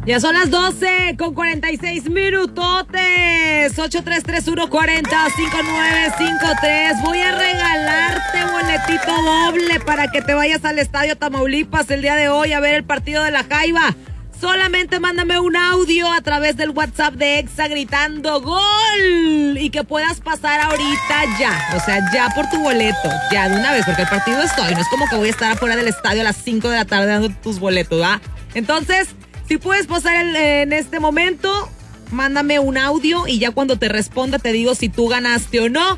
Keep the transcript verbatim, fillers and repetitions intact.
Ya son las doce con cuarenta y seis minutotes. ocho tres tres uno cuatro cero cinco nueve cinco tres. Voy a regalarte boletito doble para que te vayas al Estadio Tamaulipas el día de hoy a ver el partido de la Jaiba. Solamente mándame un audio a través del WhatsApp de Exa gritando ¡Gol! Y que puedas pasar ahorita ya. O sea, ya por tu boleto. Ya de una vez, porque el partido es hoy. No es como que voy a estar afuera del estadio a las cinco de la tarde dando tus boletos, ¿va? Entonces, si puedes pasar el, en este momento, mándame un audio y ya cuando te responda te digo si tú ganaste o no.